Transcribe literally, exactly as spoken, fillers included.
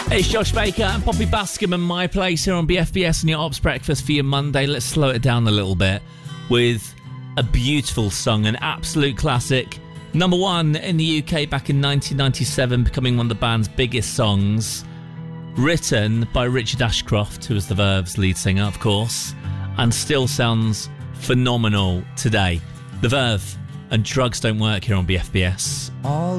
It's Josh Baker and Poppy Bascom and My Place here on B F B S and your Ops Breakfast for your Monday. Let's slow it down a little bit with a beautiful song, an absolute classic. Number one in the U K back in nineteen ninety-seven, becoming one of the band's biggest songs. Written by Richard Ashcroft, who was the Verve's lead singer, of course, and still sounds phenomenal today. The Verve and Drugs Don't Work here on B F B S. All